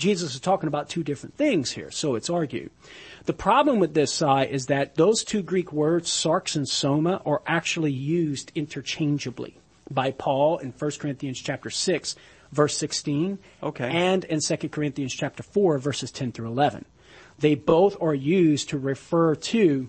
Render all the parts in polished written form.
Jesus is talking about two different things here, so it's argued. The problem with this, is that those two Greek words, sarx and soma, are actually used interchangeably by Paul in 1 Corinthians chapter 6, verse 16, and in 2 Corinthians chapter 4, verses 10 through 11. They both are used to refer to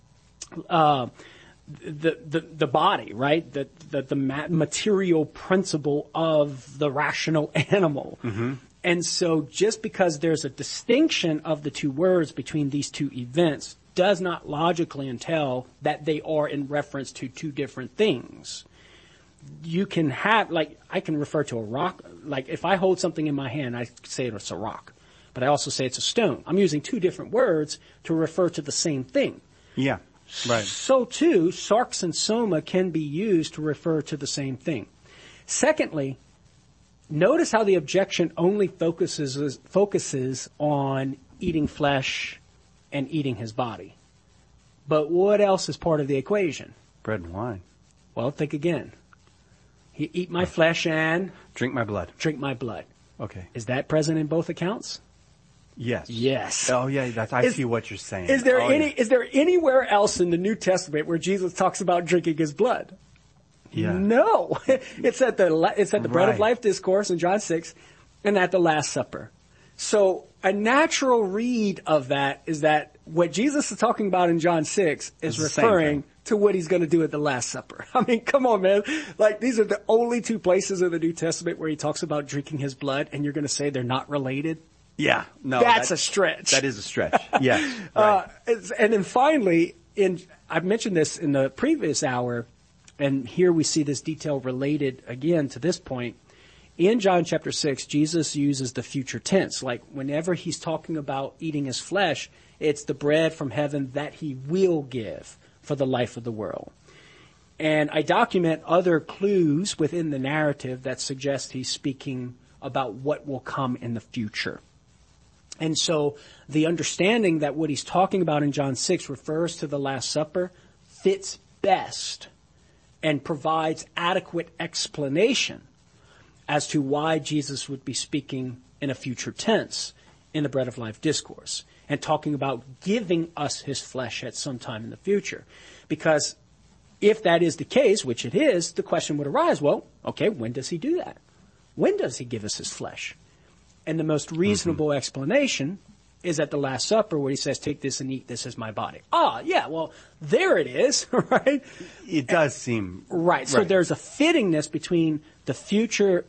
the body, right? The material principle of the rational animal. Mm-hmm. And so just because there's a distinction of the two words between these two events does not logically entail that they are in reference to two different things. You can have, like, I can refer to a rock, like if I hold something in my hand, I say it's a rock, but I also say it's a stone. I'm using two different words to refer to the same thing. Yeah, right. So too, sarx and soma can be used to refer to the same thing. Secondly, notice how the objection only focuses on eating flesh and eating his body. But what else is part of the equation? Bread and wine. Well, think again. Eat my flesh and drink my blood. Drink my blood. Okay. Is that present in both accounts? Yes. Yes. Oh yeah, I see what you're saying. Is there is there anywhere else in the New Testament where Jesus talks about drinking his blood? Yeah. No. It's at the Bread of Life discourse in John 6 and at the Last Supper. So a natural read of that is that what Jesus is talking about in John 6 is referring to what he's going to do at the Last Supper. I mean, come on, man. Like, these are the only two places in the New Testament where he talks about drinking his blood, and you're going to say they're not related? Yeah. No. That's a stretch. That is a stretch. Yes. Right. And then finally, I've mentioned this in the previous hour, and here we see this detail related again to this point. In John chapter 6, Jesus uses the future tense. Like, whenever he's talking about eating his flesh, it's the bread from heaven that he will give for the life of the world. And I document other clues within the narrative that suggest he's speaking about what will come in the future. And so the understanding that what he's talking about in John 6 refers to the Last Supper fits best and provides adequate explanation as to why Jesus would be speaking in a future tense in the Bread of Life discourse and talking about giving us his flesh at some time in the future. Because if that is the case, which it is, the question would arise, well, okay, when does he do that? When does he give us his flesh? And the most reasonable explanation is at the Last Supper where he says, take this and eat, this is my body. Ah, yeah, well, there it is, right? It does seem... Right, so there's a fittingness between the future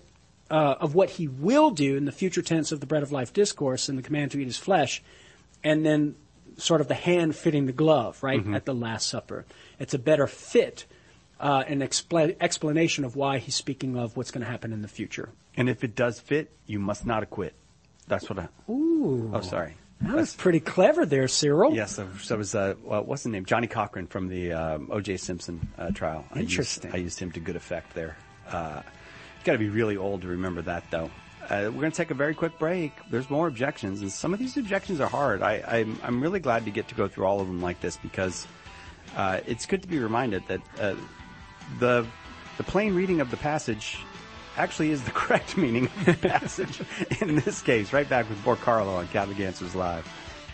of what he will do in the future tense of the Bread of Life discourse and the command to eat his flesh, and then sort of the hand fitting the glove, right, at the Last Supper. It's a better fit, an explanation of why he's speaking of what's going to happen in the future. And if it does fit, you must not acquit. That's what Ooh. Oh, sorry. That was pretty clever there, Cyril. Yes, that was, what's the name? Johnny Cochran from the O.J. Simpson trial. Interesting. I used him to good effect there. You've got to be really old to remember that, though. We're going to take a very quick break. There's more objections, and some of these objections are hard. I'm really glad to get to go through all of them like this because it's good to be reminded that the plain reading of the passage actually is the correct meaning of the passage in this case. Right back with more Carlo on Catholic Answers Live.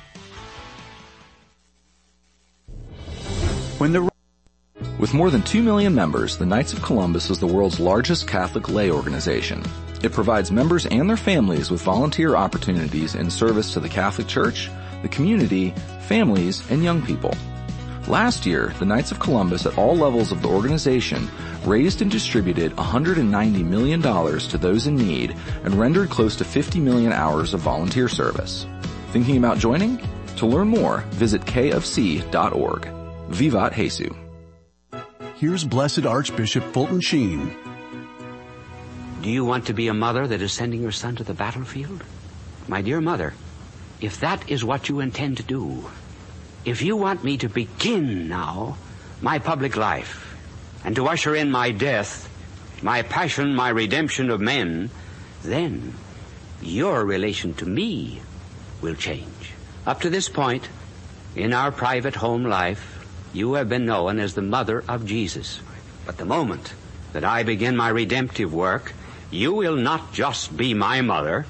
With more than 2 million members, the Knights of Columbus is the world's largest Catholic lay organization. It provides members and their families with volunteer opportunities in service to the Catholic Church, the community, families, and young people. Last year, the Knights of Columbus at all levels of the organization raised and distributed $190 million to those in need and rendered close to 50 million hours of volunteer service. Thinking about joining? To learn more, visit kofc.org. Vivat Jesus. Here's Blessed Archbishop Fulton Sheen. Do you want to be a mother that is sending your son to the battlefield? My dear mother, if that is what you intend to do, if you want me to begin now my public life and to usher in my death, my passion, my redemption of men, then your relation to me will change. Up to this point, in our private home life, you have been known as the mother of Jesus. But the moment that I begin my redemptive work, you will not just be my mother,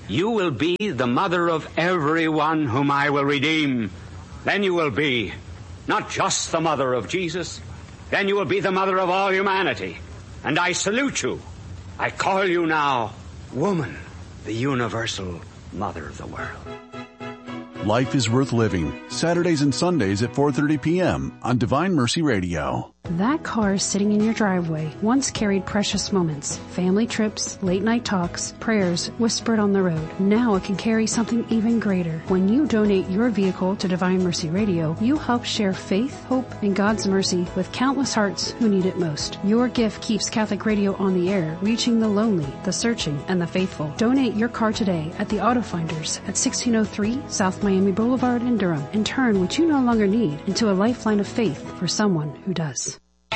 You will be the mother of everyone whom I will redeem. Then you will be not just the mother of Jesus, then you will be the mother of all humanity. And I salute you. I call you now woman, the universal mother of the world. Life is Worth Living, Saturdays and Sundays at 4:30 p.m. on Divine Mercy Radio. That car sitting in your driveway once carried precious moments, family trips, late-night talks, prayers whispered on the road. Now it can carry something even greater. When you donate your vehicle to Divine Mercy Radio, you help share faith, hope, and God's mercy with countless hearts who need it most. Your gift keeps Catholic Radio on the air, reaching the lonely, the searching, and the faithful. Donate your car today at the Auto Finders at 1603 South Miami Boulevard in Durham, and turn what you no longer need into a lifeline of faith for someone who does.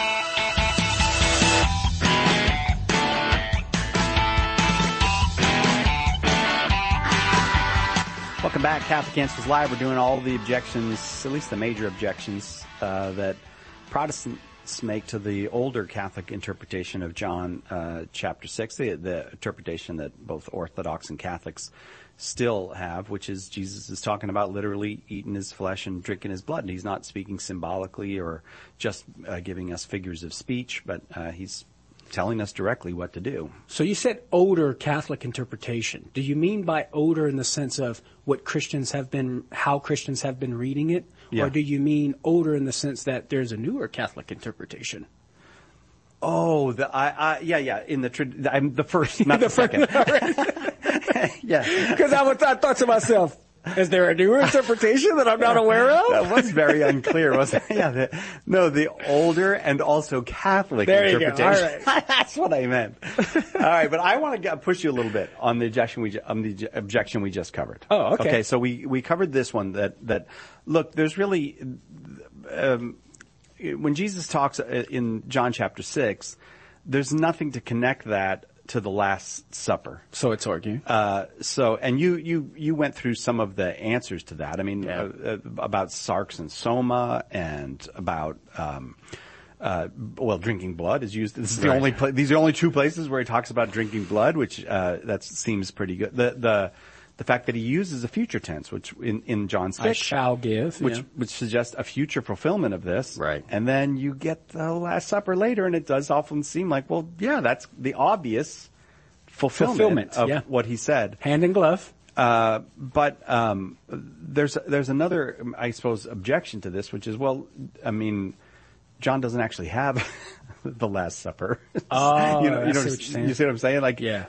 Welcome back, Catholic Answers Live. We're doing all the objections, at least the major objections, that Protestants make to the older Catholic interpretation of John chapter 6, the interpretation that both Orthodox and Catholics still have, which is Jesus is talking about literally eating his flesh and drinking his blood. And he's not speaking symbolically or just giving us figures of speech, but he's telling us directly what to do. So you said older Catholic interpretation. Do you mean by older in the sense of what Christians have been, how Christians have been reading it? Yeah. Or do you mean older in the sense that there's a newer Catholic interpretation? Oh, yeah. I'm the first, not the second. Yeah. Because I thought to myself, is there a newer interpretation that I'm not aware of? That was very unclear, wasn't it? Yeah. The older and also Catholic interpretation. There you go. All right. That's what I meant. All right, but I want to push you a little bit on the objection we just covered. Oh, okay. Okay, so we covered this one that look, there's really when Jesus talks in John chapter 6, there's nothing to connect that to the Last Supper. So it's arguing. And you went through some of the answers to that. I mean, about sarx and soma, and about drinking blood is used. This is the only these are the only two places where he talks about drinking blood, which that seems pretty good. The fact that he uses a future tense, which in John 6, I shall give, which suggests a future fulfillment of this. Right. And then you get the Last Supper later, and it does often seem like, well, yeah, that's the obvious fulfillment of what he said. Hand in glove. But there's another, I suppose, objection to this, which is, well, I mean, John doesn't actually have the Last Supper. Oh, you see what I'm saying? Like, yeah.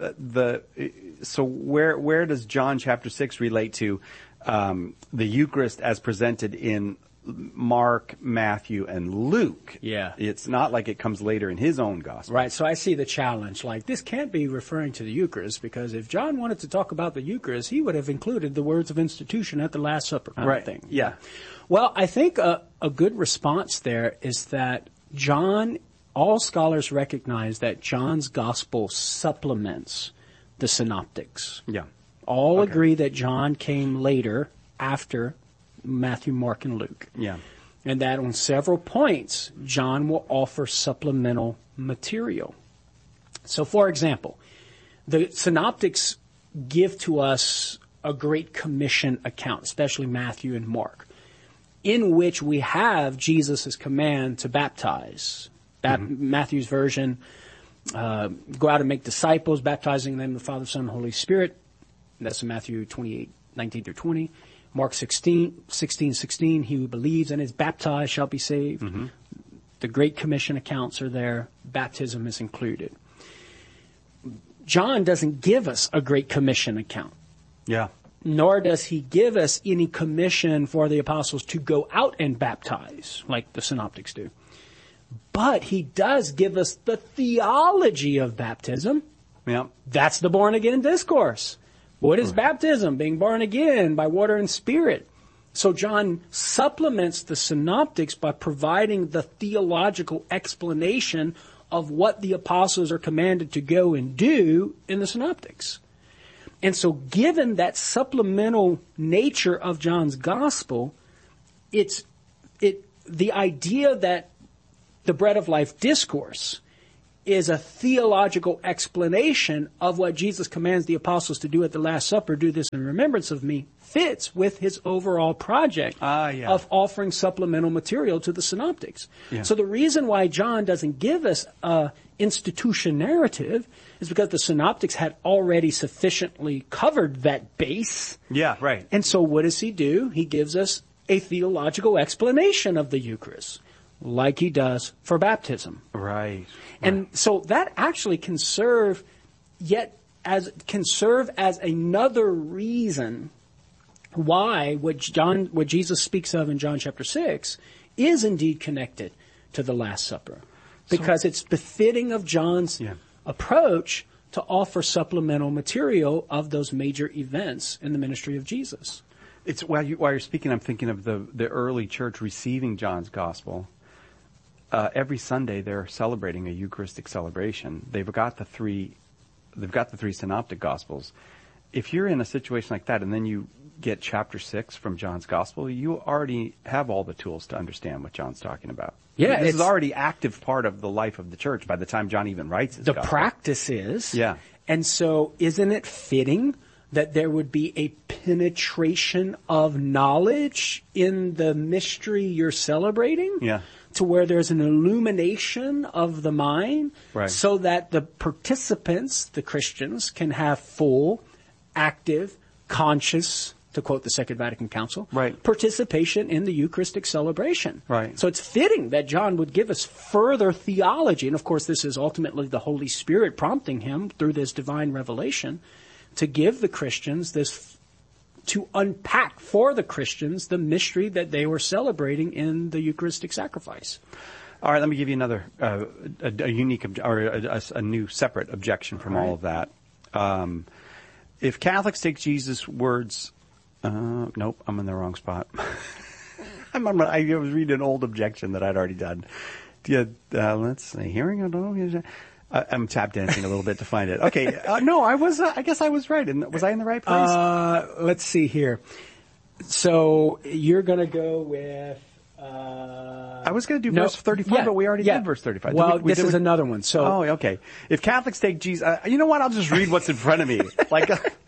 So where does John chapter 6 relate to the Eucharist as presented in Mark, Matthew, and Luke? Yeah. It's not like it comes later in his own gospel. Right, so I see the challenge. Like, this can't be referring to the Eucharist, because if John wanted to talk about the Eucharist, he would have included the words of institution at the Last Supper kind of thing. Yeah. Well, I think a good response there is that all scholars recognize that John's gospel supplements the synoptics. Yeah. All agree that John came later after Matthew, Mark, and Luke. Yeah. And that on several points, John will offer supplemental material. So, for example, the synoptics give to us a Great Commission account, especially Matthew and Mark, in which we have Jesus' command to baptize. Matthew's version, go out and make disciples, baptizing them in the Father, Son, and Holy Spirit. That's in Matthew 28:19-20. Mark 16:16, he who believes and is baptized shall be saved. Mm-hmm. The Great Commission accounts are there. Baptism is included. John doesn't give us a Great Commission account. Yeah. Nor does he give us any commission for the apostles to go out and baptize, like the synoptics do. But he does give us the theology of baptism. Yeah. That's the born-again discourse. What is baptism? Being born again by water and spirit. So John supplements the synoptics by providing the theological explanation of what the apostles are commanded to go and do in the synoptics. And so given that supplemental nature of John's gospel, the idea that the Bread of Life discourse is a theological explanation of what Jesus commands the apostles to do at the Last Supper, do this in remembrance of me, fits with his overall project of offering supplemental material to the synoptics. Yeah. So the reason why John doesn't give us a institution narrative is because the synoptics had already sufficiently covered that base. Yeah, right. And so what does he do? He gives us a theological explanation of the Eucharist, like he does for baptism. Right. And so that actually can serve as another reason why what Jesus speaks of in John chapter 6 is indeed connected to the Last Supper. Because it's befitting of John's approach to offer supplemental material of those major events in the ministry of Jesus. It's while you're speaking, I'm thinking of the early church receiving John's gospel. Every Sunday they're celebrating a Eucharistic celebration. They've got the three synoptic gospels. If you're in a situation like that and then you get chapter 6 from John's gospel, you already have all the tools to understand what John's talking about. Yeah, this is already active part of the life of the church by the time John even writes his gospel. The practice is. Yeah. And so isn't it fitting that there would be a penetration of knowledge in the mystery you're celebrating? Yeah. To where there's an illumination of the mind, right, so that the participants, the Christians, can have full, active, conscious, to quote the Second Vatican Council, right, participation in the Eucharistic celebration. Right. So it's fitting that John would give us further theology, and of course this is ultimately the Holy Spirit prompting him through this divine revelation to give the Christians this, to unpack for the Christians the mystery that they were celebrating in the Eucharistic sacrifice. All right, let me give you another a unique a new separate objection from all of that. If Catholics take Jesus' words, nope, I'm in the wrong spot. I was reading an old objection that I'd already done. Let's see, hearing it. I'm tap dancing a little bit to find it. Okay, no, I was. I guess I was right. Was I in the right place? Let's see here. So you're going to go with. I was going to do verse 35, but we already did verse 35. Well, this is another one. So, okay. If Catholics take Jesus, you know what? I'll just read what's in front of me. Like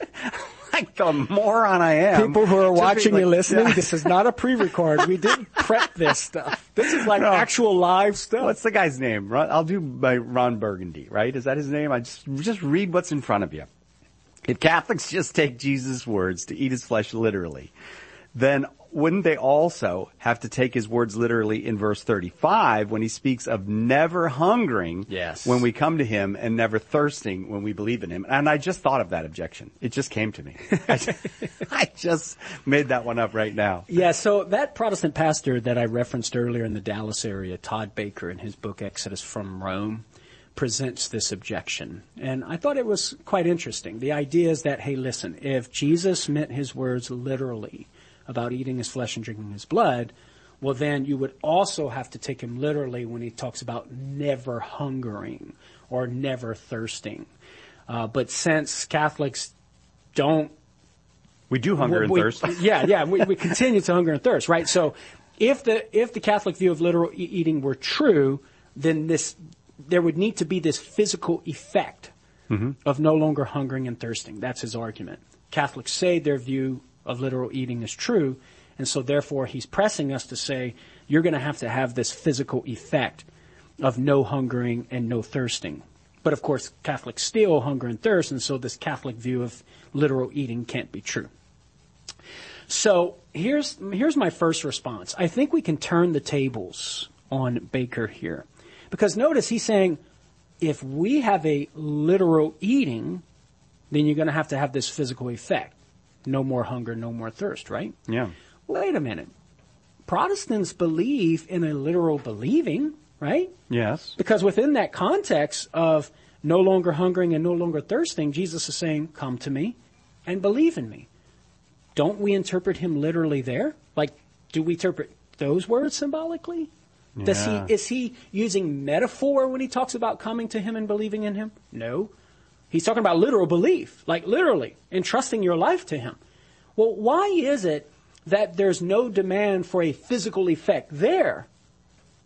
the moron I am. People who are watching and listening, this is not a pre-record. We didn't prep this stuff. This is like actual live stuff. What's the guy's name? I'll do by Ron Burgundy, right? Is that his name? I just read what's in front of you. If Catholics just take Jesus' words to eat his flesh literally, then wouldn't they also have to take his words literally in verse 35 when he speaks of never hungering when we come to him and never thirsting when we believe in him? And I just thought of that objection. It just came to me. I just made that one up right now. Yeah, so that Protestant pastor that I referenced earlier in the Dallas area, Todd Baker, in his book Exodus from Rome, presents this objection. And I thought it was quite interesting. The idea is that, hey, listen, if Jesus meant his words literally about eating his flesh and drinking his blood, well, then you would also have to take him literally when he talks about never hungering or never thirsting. But since Catholics don't... We do hunger and thirst. We continue to hunger and thirst, right? So if the Catholic view of literal eating were true, then there would need to be this physical effect of no longer hungering and thirsting. That's his argument. Catholics say their view of literal eating is true, and so therefore he's pressing us to say you're going to have this physical effect of no hungering and no thirsting. But of course Catholics still hunger and thirst, and so this Catholic view of literal eating can't be true. So here's my first response. I think we can turn the tables on Baker here, because notice he's saying if we have a literal eating, then you're going to have this physical effect. No more hunger, no more thirst, right? Yeah. Wait a minute. Protestants believe in a literal believing, right? Yes. Because within that context of no longer hungering and no longer thirsting, Jesus is saying, come to me and believe in me. Don't we interpret him literally there? Like, do we interpret those words symbolically? Yeah. Is he using metaphor when he talks about coming to him and believing in him? No. He's talking about literal belief, like literally, entrusting your life to him. Well, why is it that there's no demand for a physical effect there,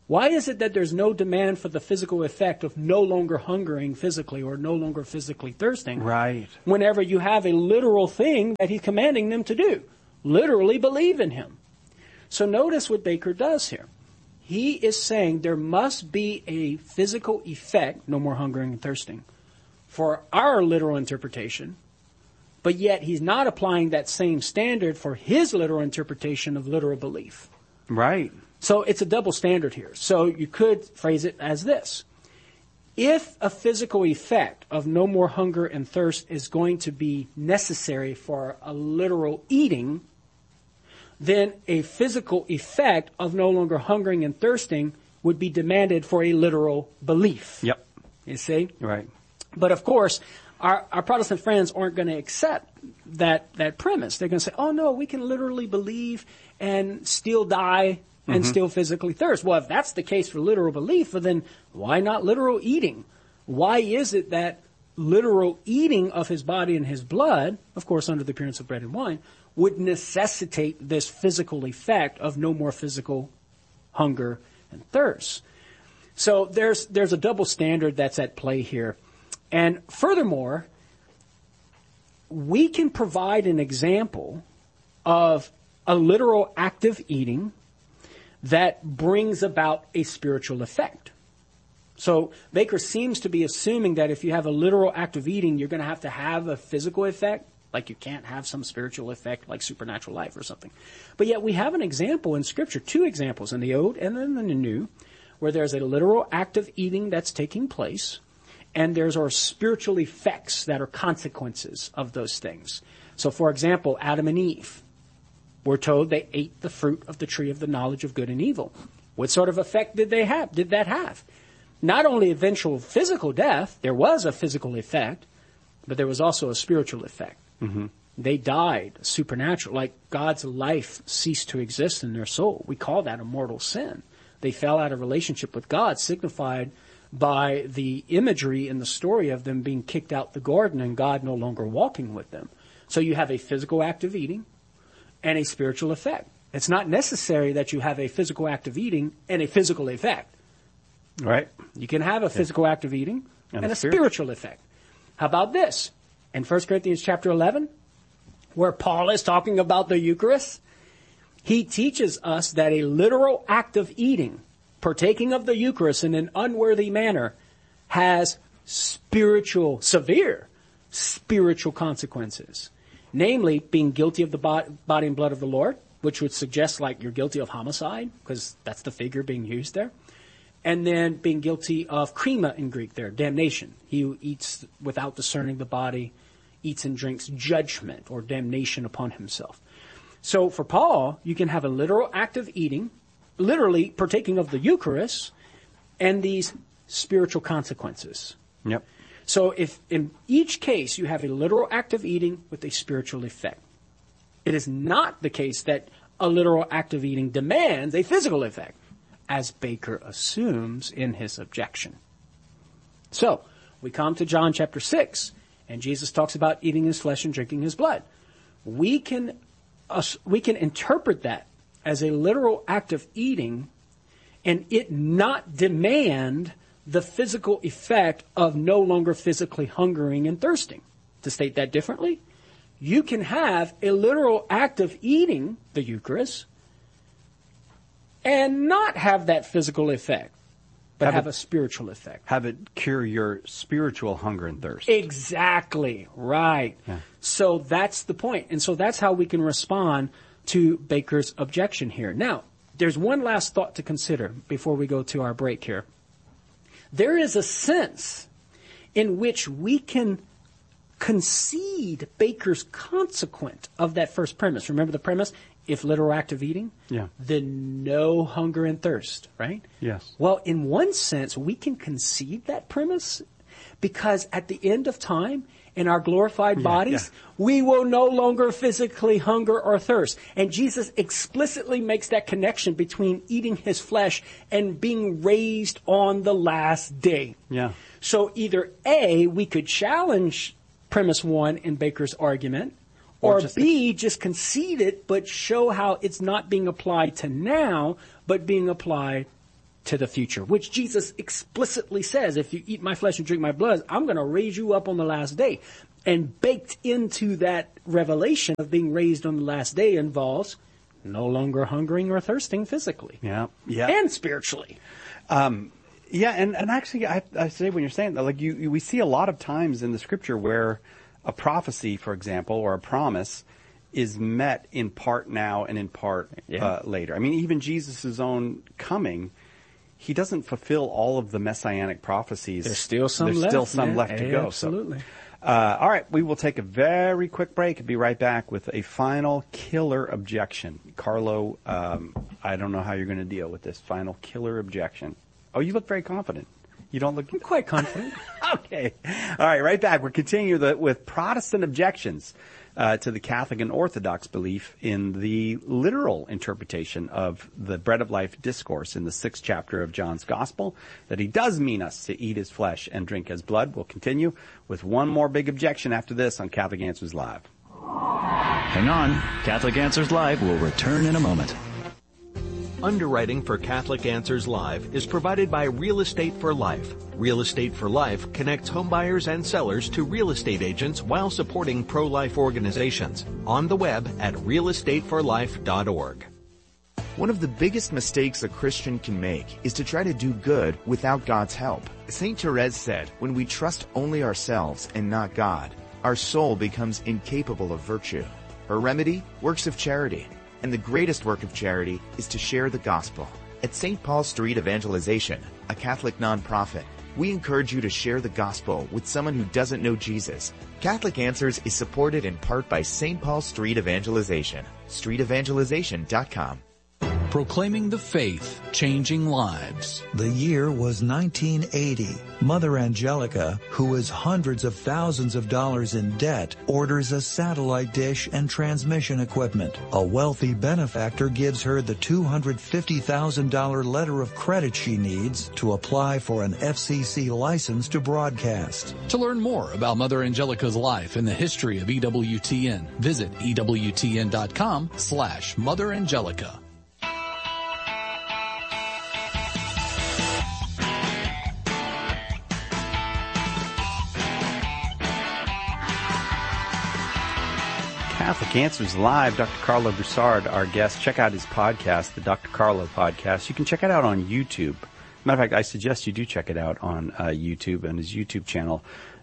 Why is it that there's no demand for the physical effect of no longer hungering physically or no longer physically thirsting? Right. Whenever you have a literal thing that he's commanding them to do. Literally believe in him. So notice what Baker does here. He is saying there must be a physical effect, no more hungering and thirsting, for our literal interpretation, but yet he's not applying that same standard for his literal interpretation of literal belief. Right. So it's a double standard here. So you could phrase it as this. If a physical effect of no more hunger and thirst is going to be necessary for a literal eating, then a physical effect of no longer hungering and thirsting would be demanded for a literal belief. Yep. You see? Right. But of course, our Protestant friends aren't going to accept that premise. They're going to say, oh no, we can literally believe and still die and still physically thirst. Well, if that's the case for literal belief, well, then why not literal eating? Why is it that literal eating of his body and his blood, of course under the appearance of bread and wine, would necessitate this physical effect of no more physical hunger and thirst? So there's a double standard that's at play here. And furthermore, we can provide an example of a literal active eating that brings about a spiritual effect. So Baker seems to be assuming that if you have a literal act of eating, you're going to have a physical effect, like you can't have some spiritual effect like supernatural life or something. But yet we have an example in Scripture, two examples in the Old and then in the New, where there's a literal act of eating that's taking place, and there's our spiritual effects that are consequences of those things. So for example, Adam and Eve, we're told they ate the fruit of the tree of the knowledge of good and evil. What sort of effect did that have? Not only eventual physical death, there was a physical effect, but there was also a spiritual effect. Mm-hmm. They died supernatural, like God's life ceased to exist in their soul. We call that a mortal sin. They fell out of relationship with God, signified by the imagery in the story of them being kicked out the garden and God no longer walking with them. So you have a physical act of eating and a spiritual effect. It's not necessary that you have a physical act of eating and a physical effect. Right. You can have a physical act of eating and a spiritual effect. How about this? In 1 Corinthians chapter 11, where Paul is talking about the Eucharist, he teaches us that a literal act of eating, partaking of the Eucharist in an unworthy manner, has severe spiritual consequences. Namely, being guilty of the body and blood of the Lord, which would suggest like you're guilty of homicide, because that's the figure being used there. And then being guilty of krima in Greek there, damnation. He who eats without discerning the body eats and drinks judgment or damnation upon himself. So for Paul, you can have a literal act of eating, literally partaking of the Eucharist, and these spiritual consequences. Yep. So if in each case you have a literal act of eating with a spiritual effect, it is not the case that a literal act of eating demands a physical effect, as Baker assumes in his objection. So we come to John chapter 6, and Jesus talks about eating his flesh and drinking his blood. We can interpret that as a literal act of eating and it not demand the physical effect of no longer physically hungering and thirsting. To state that differently, you can have a literal act of eating the Eucharist and not have that physical effect, but have a spiritual effect. Have it cure your spiritual hunger and thirst. Exactly, right. Yeah. So that's the point. And so that's how we can respond to Baker's objection here. Now, there's one last thought to consider before we go to our break here. There is a sense in which we can concede Baker's consequent of that first premise. Remember the premise? If literal act of eating, then no hunger and thirst, right? Yes. Well, in one sense, we can concede that premise because at the end of time, in our glorified bodies, we will no longer physically hunger or thirst. And Jesus explicitly makes that connection between eating his flesh and being raised on the last day. Yeah. So either A, we could challenge premise one in Baker's argument, or B, just concede it, but show how it's not being applied to now, but being applied to the future, which Jesus explicitly says, if you eat my flesh and drink my blood, I'm going to raise you up on the last day. And baked into that revelation of being raised on the last day involves no longer hungering or thirsting physically. Yeah. And spiritually. And actually, I say when you're saying that, like we see a lot of times in the scripture where a prophecy, for example, or a promise is met in part now and in part later. I mean, even Jesus' own coming, he doesn't fulfill all of the messianic prophecies. There's still some left. There's still some left to go. Absolutely. So, all right, we will take a very quick break and be right back with a final killer objection. Carlo, I don't know how you're going to deal with this final killer objection. Oh, you look very confident. You don't look... I'm quite confident. Okay. All right, right back. We're continuing with Protestant objections to the Catholic and Orthodox belief in the literal interpretation of the bread of life discourse in the 6th chapter of John's Gospel, that he does mean us to eat his flesh and drink his blood. We'll continue with one more big objection after this on Catholic Answers Live. Hang on. Catholic Answers Live will return in a moment. Underwriting for Catholic Answers Live is provided by Real Estate for Life. Real Estate for Life connects homebuyers and sellers to real estate agents while supporting pro-life organizations. On the web at realestateforlife.org. One of the biggest mistakes a Christian can make is to try to do good without God's help. St. Therese said, when we trust only ourselves and not God, our soul becomes incapable of virtue. Her remedy? Works of charity. And the greatest work of charity is to share the gospel. At St. Paul Street Evangelization, a Catholic nonprofit, we encourage you to share the gospel with someone who doesn't know Jesus. Catholic Answers is supported in part by St. Paul Street Evangelization. StreetEvangelization.com. Proclaiming the faith, changing lives. The year was 1980. Mother Angelica, who is hundreds of thousands of dollars in debt, orders a satellite dish and transmission equipment. A wealthy benefactor gives her the $250,000 letter of credit she needs to apply for an FCC license to broadcast. To learn more about Mother Angelica's life and the history of EWTN, visit EWTN.com/Mother Angelica. Catholic Answers Live. Dr. Carlo Broussard, our guest. Check out his podcast, the Dr. Carlo Podcast. You can check it out on YouTube. Matter of fact, I suggest you do check it out on YouTube and his YouTube channel,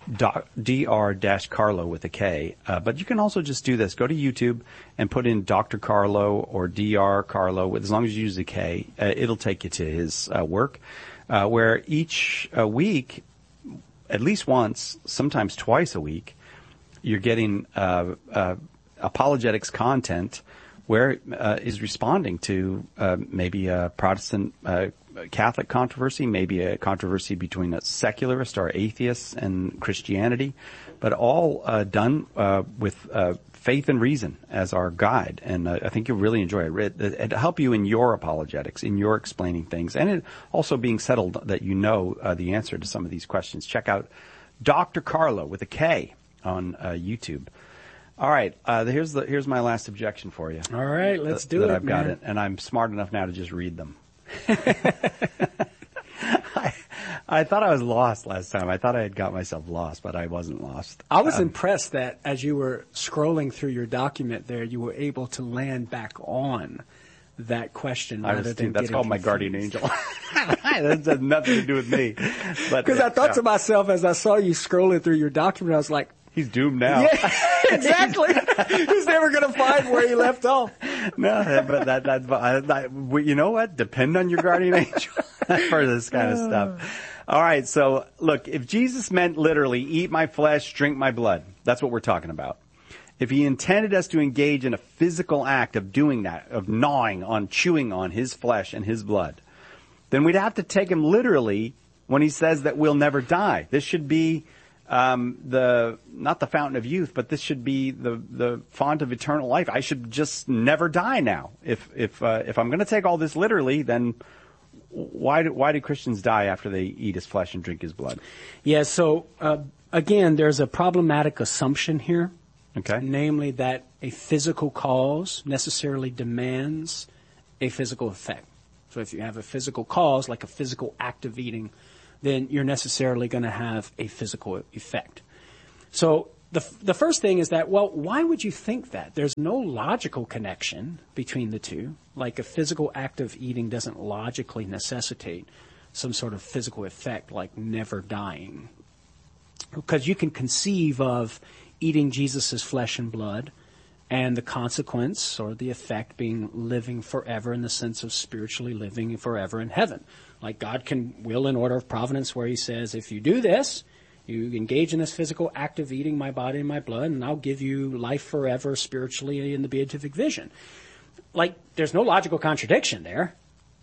Dr. with a K. But you can also just do this. Go to YouTube and put in Dr. Carlo or Dr. Carlo. As long as you use a K, it'll take you to his work, where each week, at least once, sometimes twice a week, you're getting apologetics content where is responding to maybe a Protestant Catholic controversy, maybe a controversy between a secularist or atheist and Christianity, but all done with faith and reason as our guide. And I think you'll really enjoy it. It'll help you in your apologetics, in your explaining things, and it also being settled that you know the answer to some of these questions. Check out Dr. Carlo with a K on YouTube. All right, here's my last objection for you. All right, let's do it. I've got it, and I'm smart enough now to just read them. I thought I was lost last time. I thought I had got myself lost, but I wasn't lost. I was impressed that as you were scrolling through your document there, you were able to land back on that question. That's called my guardian angel. That has nothing to do with me. Because I thought to myself as I saw you scrolling through your document, I was like, he's doomed now. Yeah, exactly. He's never going to find where he left off. No, but you know what? Depend on your guardian angel for this kind of stuff. All right, so look, if Jesus meant literally, eat my flesh, drink my blood, that's what we're talking about. If he intended us to engage in a physical act of doing that, of chewing on his flesh and his blood, then we'd have to take him literally when he says that we'll never die. This should be not the fountain of youth, but this should be the font of eternal life. I should just never die now. If I'm going to take all this literally, then why do Christians die after they eat his flesh and drink his blood? Yeah. So again, there's a problematic assumption here. Okay. Namely that a physical cause necessarily demands a physical effect. So if you have a physical cause, like a physical act of eating, then you're necessarily going to have a physical effect. So the first thing is that, well, why would you think that? There's no logical connection between the two. Like a physical act of eating doesn't logically necessitate some sort of physical effect like never dying. Because you can conceive of eating Jesus' flesh and blood and the consequence or the effect being living forever in the sense of spiritually living forever in heaven. Like God can will in order of providence where he says, if you do this, you engage in this physical act of eating my body and my blood, and I'll give you life forever spiritually in the beatific vision. Like, there's no logical contradiction there.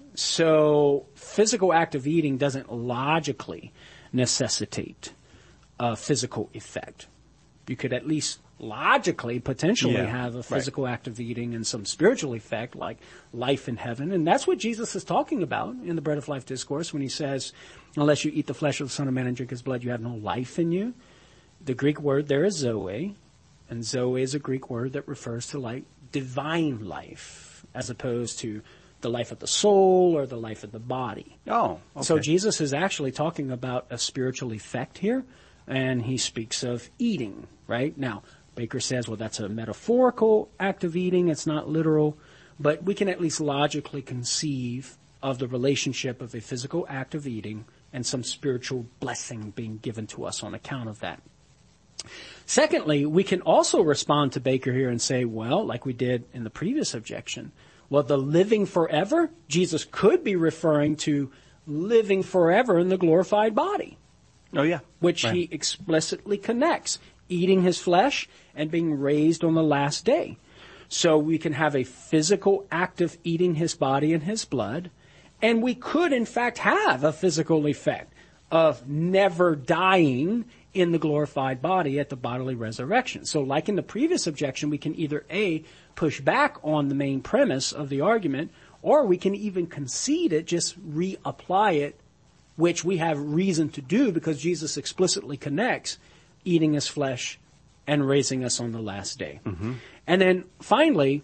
So physical act of eating doesn't logically necessitate a physical effect. You could at least logically, potentially have a physical act of eating and some spiritual effect like life in heaven. And that's what Jesus is talking about in the Bread of Life discourse when he says, unless you eat the flesh of the Son of Man and drink his blood, you have no life in you. The Greek word there is zoe, and zoe is a Greek word that refers to like divine life as opposed to the life of the soul or the life of the body. Oh, okay. So Jesus is actually talking about a spiritual effect here, and he speaks of eating, right? Now, Baker says, well, that's a metaphorical act of eating. It's not literal. But we can at least logically conceive of the relationship of a physical act of eating and some spiritual blessing being given to us on account of that. Secondly, we can also respond to Baker here and say, well, like we did in the previous objection, well, the living forever, Jesus could be referring to living forever in the glorified body. Oh, yeah. Which he explicitly connects, eating his flesh and being raised on the last day. So we can have a physical act of eating his body and his blood, and we could, in fact, have a physical effect of never dying in the glorified body at the bodily resurrection. So like in the previous objection, we can either A, push back on the main premise of the argument, or we can even concede it, just reapply it, which we have reason to do because Jesus explicitly connects eating his flesh and raising us on the last day. Mm-hmm. And then finally,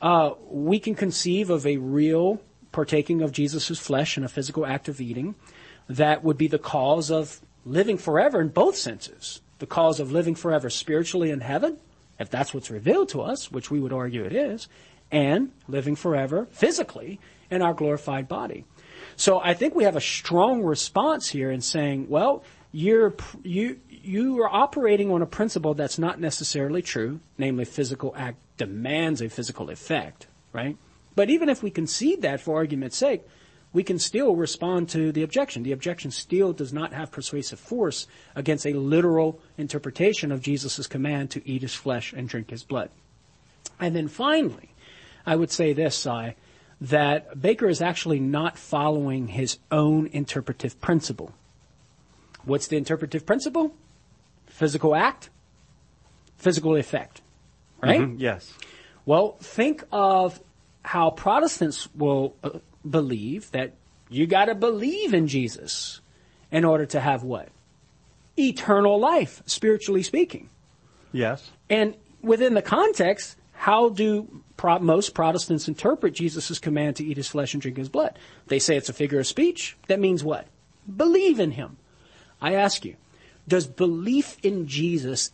we can conceive of a real partaking of Jesus' flesh in a physical act of eating that would be the cause of living forever in both senses. The cause of living forever spiritually in heaven, if that's what's revealed to us, which we would argue it is, and living forever physically in our glorified body. So I think we have a strong response here in saying, well, you are operating on a principle that's not necessarily true, namely physical act demands a physical effect, right? But even if we concede that for argument's sake, we can still respond to the objection. The objection still does not have persuasive force against a literal interpretation of Jesus' command to eat his flesh and drink his blood. And then finally, I would say this, Si, that Baker is actually not following his own interpretive principle. What's the interpretive principle? Physical act, physical effect, right? Mm-hmm, yes. Well, think of how Protestants will believe that you got to believe in Jesus in order to have what? Eternal life, spiritually speaking. Yes. And within the context, how do most Protestants interpret Jesus' command to eat his flesh and drink his blood? They say it's a figure of speech. That means what? Believe in him. I ask you, does belief in Jesus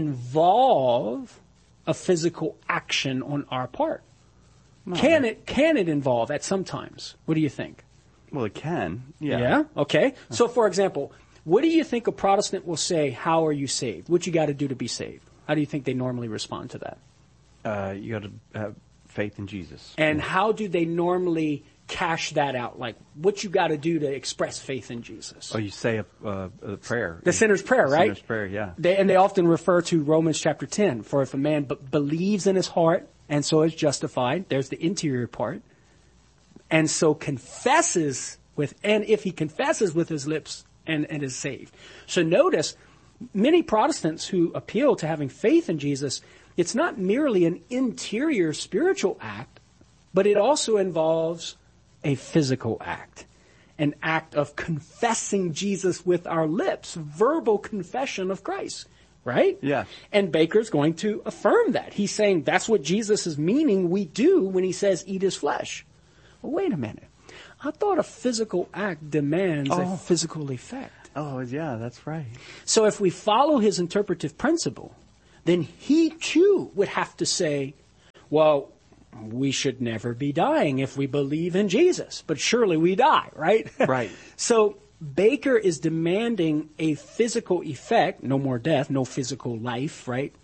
involve a physical action on our part? No. Can it involve at some times? What do you think? Well, it can. Yeah. Yeah? Okay. So, for example, what do you think a Protestant will say, how are you saved? What you got to do to be saved? How do you think they normally respond to that? You got to have faith in Jesus. And how do they normally cash that out? Like, what you got to do to express faith in Jesus? Oh, you say a prayer. The sinner's prayer, right? Sinner's prayer, yeah. They often refer to Romans chapter 10. For if a man believes in his heart and so is justified, there's the interior part, and so confesses and if he confesses with his lips and is saved. So notice, many Protestants who appeal to having faith in Jesus, it's not merely an interior spiritual act, but it also involves a physical act, an act of confessing Jesus with our lips, verbal confession of Christ, right? Yeah. And Baker's going to affirm that. He's saying that's what Jesus is meaning we do when he says eat his flesh. Well, wait a minute. I thought a physical act demands a physical effect. Oh, yeah, that's right. So if we follow his interpretive principle, then he too would have to say, well, we should never be dying if we believe in Jesus, but surely we die, right? Right. So Baker is demanding a physical effect, no more death, no physical life, right?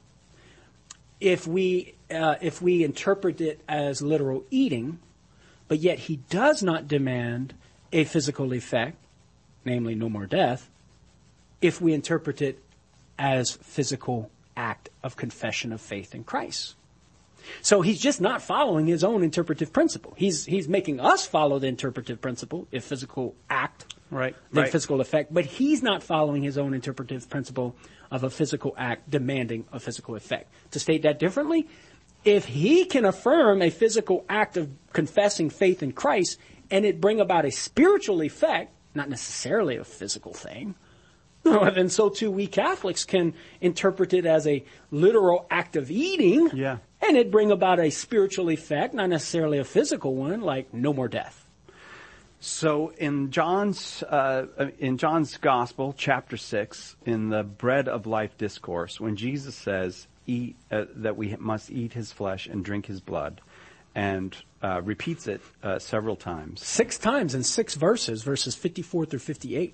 If we interpret it as literal eating, but yet he does not demand a physical effect, namely no more death, if we interpret it as physical act of confession of faith in Christ. So he's just not following his own interpretive principle. He's making us follow the interpretive principle, if physical act, then physical effect, but he's not following his own interpretive principle of a physical act demanding a physical effect. To state that differently, if he can affirm a physical act of confessing faith in Christ and it bring about a spiritual effect, not necessarily a physical thing, then so too we Catholics can interpret it as a literal act of eating, and it bring about a spiritual effect, not necessarily a physical one, like no more death. So in John's Gospel, chapter 6, in the Bread of Life discourse, when Jesus says that we must eat his flesh and drink his blood, and repeats it several times. 6 times in 6 verses, verses 54 through 58.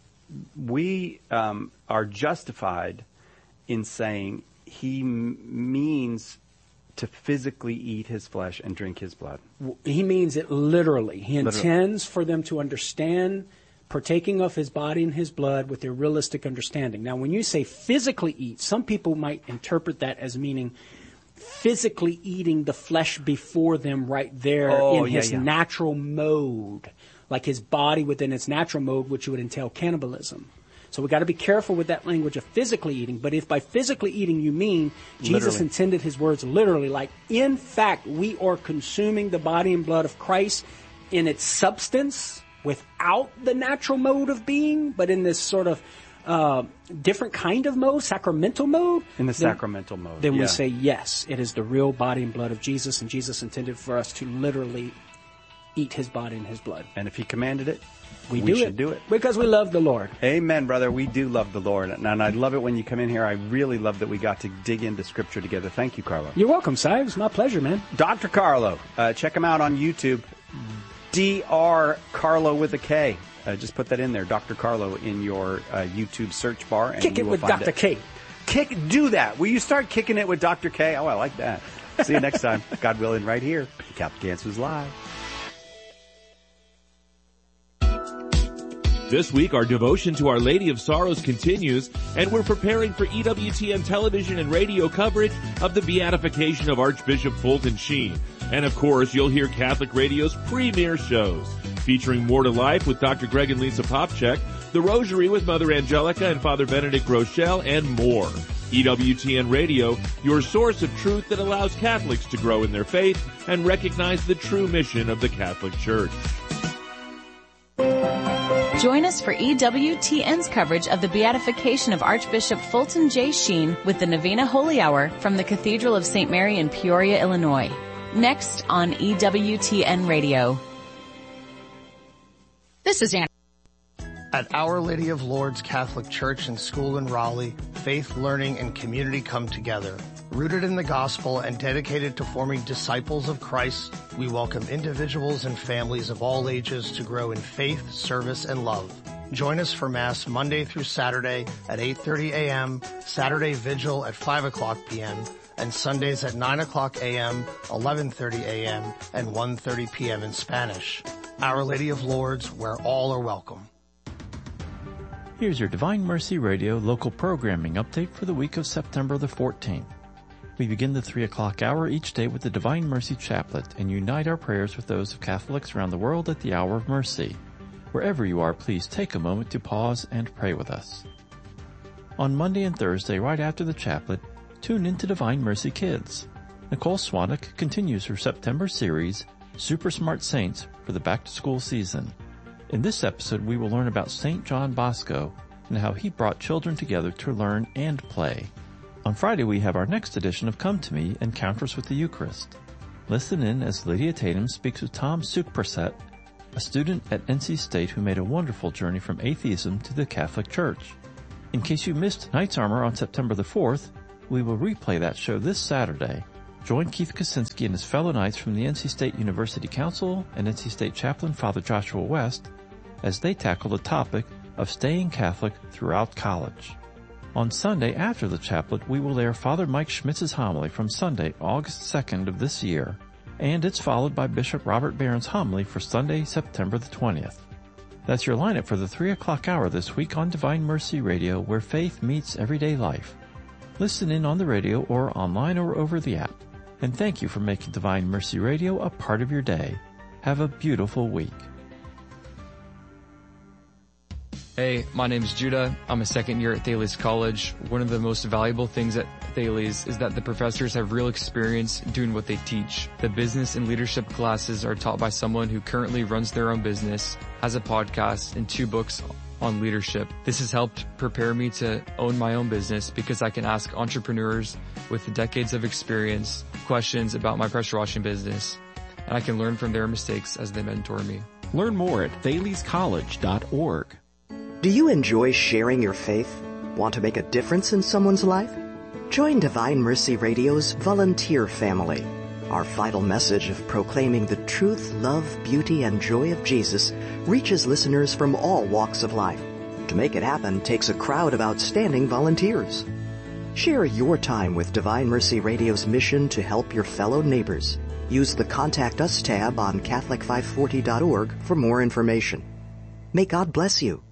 We are justified in saying he means to physically eat his flesh and drink his blood. He means it literally. He intends for them to understand partaking of his body and his blood with a realistic understanding. Now, when you say physically eat, some people might interpret that as meaning physically eating the flesh before them right there in his natural mode, like his body within its natural mode, which would entail cannibalism. So we got to be careful with that language of physically eating. But if by physically eating you mean Jesus intended his words literally, like in fact we are consuming the body and blood of Christ in its substance without the natural mode of being, but in this sort of different kind of mode, sacramental mode. In the sacramental mode. Then we say yes, it is the real body and blood of Jesus, and Jesus intended for us to literally eat his body and his blood. And if he commanded it, we should do it. Because we love the Lord. Amen, brother. We do love the Lord. And I love it when you come in here. I really love that we got to dig into Scripture together. Thank you, Carlo. You're welcome, Si. It was my pleasure, man. Dr. Carlo. Check him out on YouTube. Dr. Carlo with a K. Just put that in there, Dr. Carlo, in your YouTube search bar. And Kick it with Dr. K. Do that. Will you start kicking it with Dr. K? Oh, I like that. See you next time. God willing, right here. Catholic Answers Live. This week, our devotion to Our Lady of Sorrows continues, and we're preparing for EWTN television and radio coverage of the beatification of Archbishop Fulton Sheen. And of course, you'll hear Catholic Radio's premier shows, featuring More to Life with Dr. Greg and Lisa Popchak, The Rosary with Mother Angelica and Father Benedict Rochelle, and more. EWTN Radio, your source of truth that allows Catholics to grow in their faith and recognize the true mission of the Catholic Church. Join us for EWTN's coverage of the beatification of Archbishop Fulton J. Sheen with the Novena Holy Hour from the Cathedral of St. Mary in Peoria, Illinois. Next on EWTN Radio. This is Anna. At Our Lady of Lourdes Catholic Church and School in Raleigh, faith, learning, and community come together. Rooted in the gospel and dedicated to forming disciples of Christ, we welcome individuals and families of all ages to grow in faith, service, and love. Join us for Mass Monday through Saturday at 8:30 a.m., Saturday Vigil at 5 o'clock p.m., and Sundays at 9 o'clock a.m., 11:30 a.m., and 1:30 p.m. in Spanish. Our Lady of Lourdes, where all are welcome. Here's your Divine Mercy Radio local programming update for the week of September the 14th. We begin the 3 o'clock hour each day with the Divine Mercy Chaplet and unite our prayers with those of Catholics around the world at the Hour of Mercy. Wherever you are, please take a moment to pause and pray with us. On Monday and Thursday, right after the Chaplet, tune into Divine Mercy Kids. Nicole Swanek continues her September series, Super Smart Saints, for the back-to-school season. In this episode, we will learn about St. John Bosco and how he brought children together to learn and play. On Friday, we have our next edition of Come to Me, Encounters with the Eucharist. Listen in as Lydia Tatum speaks with Tom Sukperset a student at NC State who made a wonderful journey from atheism to the Catholic Church. In case you missed Knight's Armor on September the 4th, we will replay that show this Saturday. Join Keith Kaczynski and his fellow Knights from the NC State University Council and NC State Chaplain Father Joshua West as they tackle the topic of staying Catholic throughout college. On Sunday after the chaplet, we will air Father Mike Schmitz's homily from Sunday, August 2nd of this year, and it's followed by Bishop Robert Barron's homily for Sunday, September the 20th. That's your lineup for the 3 o'clock hour this week on Divine Mercy Radio, where faith meets everyday life. Listen in on the radio or online or over the app. And thank you for making Divine Mercy Radio a part of your day. Have a beautiful week. Hey, my name is Judah. I'm a second year at Thales College. One of the most valuable things at Thales is that the professors have real experience doing what they teach. The business and leadership classes are taught by someone who currently runs their own business, has a podcast, and 2 books on leadership. This has helped prepare me to own my own business because I can ask entrepreneurs with decades of experience questions about my pressure washing business, and I can learn from their mistakes as they mentor me. Learn more at thalescollege.org. Do you enjoy sharing your faith? Want to make a difference in someone's life? Join Divine Mercy Radio's volunteer family. Our vital message of proclaiming the truth, love, beauty, and joy of Jesus reaches listeners from all walks of life. To make it happen takes a crowd of outstanding volunteers. Share your time with Divine Mercy Radio's mission to help your fellow neighbors. Use the Contact Us tab on Catholic540.org for more information. May God bless you.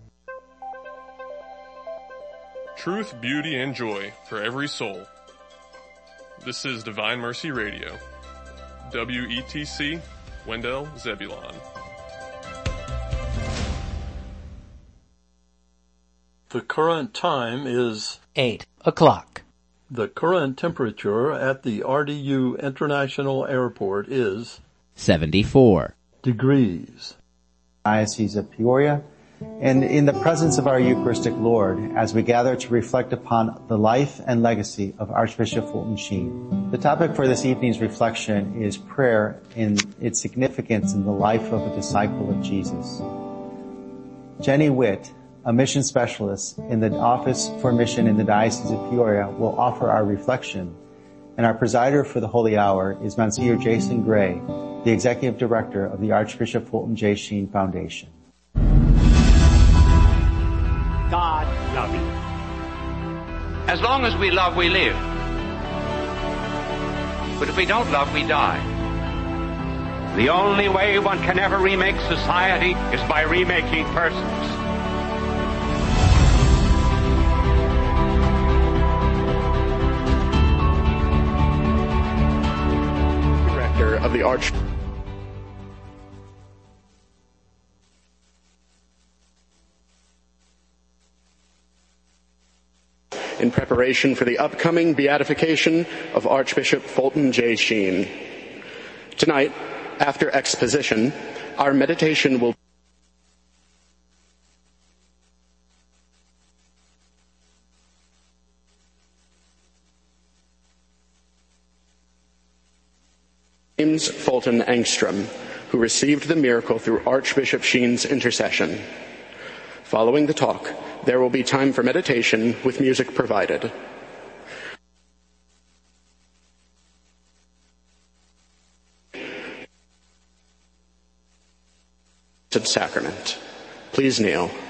Truth, beauty, and joy for every soul. This is Divine Mercy Radio. WETC, Wendell, Zebulon. The current time is 8 o'clock. The current temperature at the RDU International Airport is 74 degrees. Diocese of Peoria, and in the presence of our Eucharistic Lord, as we gather to reflect upon the life and legacy of Archbishop Fulton Sheen. The topic for this evening's reflection is prayer and its significance in the life of a disciple of Jesus. Jenny Witt, a mission specialist in the Office for Mission in the Diocese of Peoria, will offer our reflection, and our presider for the Holy Hour is Monsignor Jason Gray, the Executive Director of the Archbishop Fulton J. Sheen Foundation. God love you. As long as we love, we live. But if we don't love, we die. The only way one can ever remake society is by remaking persons. Director of the in preparation for the upcoming beatification of Archbishop Fulton J. Sheen. Tonight, after exposition, our meditation will James Fulton Engstrom, who received the miracle through Archbishop Sheen's intercession. Following the talk, there will be time for meditation with music provided. Sacrament. Please kneel.